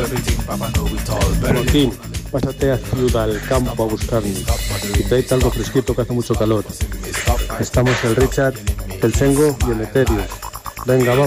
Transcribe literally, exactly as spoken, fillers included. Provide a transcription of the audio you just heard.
Joaquín, pásate a Ciudad del Campo a buscarnos y tráete algo fresquito que hace mucho calor. Estamos el Richard, el Sengo y el Eterius. Venga, vamos.